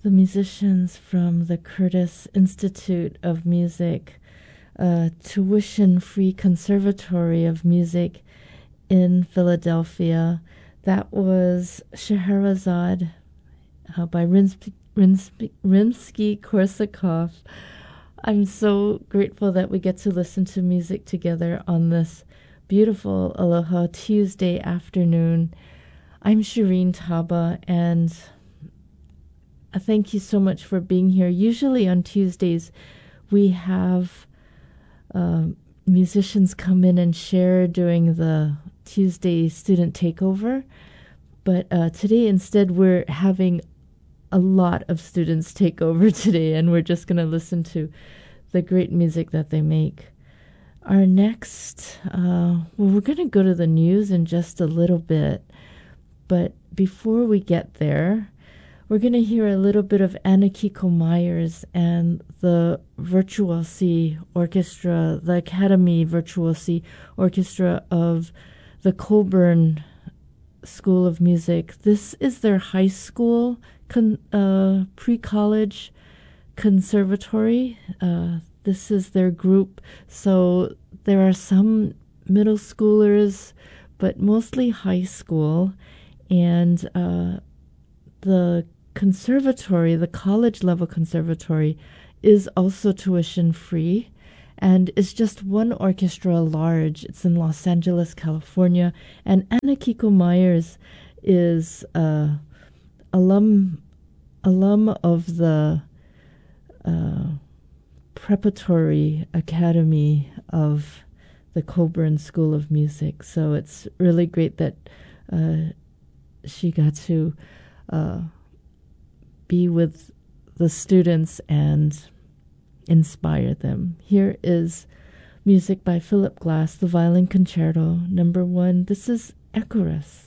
the musicians from the Curtis Institute of Music, a tuition-free conservatory of music in Philadelphia. That was Scheherazade by Rimsky-Korsakov. I'm so grateful that we get to listen to music together on this beautiful Aloha Tuesday afternoon. I'm Shireen Taba, and thank you so much for being here. Usually on Tuesdays, we have musicians come in and share during the Tuesday student takeover. But today, instead, we're having a lot of students take over today, and we're just going to listen to the great music that they make. Our next, we're going to go to the news in just a little bit. But before we get there, we're going to hear a little bit of Anna Kiko Myers and the Virtuosi Orchestra, the Academy Virtuosi Orchestra of the Colburn School of Music. This is their high school pre-college conservatory. This is their group. So there are some middle schoolers, but mostly high school. And the conservatory, the college level conservatory, is also tuition free. And it's just one orchestra large. It's in Los Angeles, California. And Anna Kiko Myers is alum of the preparatory academy of the Colburn School of Music. So it's really great that she got to be with the students and inspire them. Here is music by Philip Glass, the Violin Concerto, number 1. This is Icarus.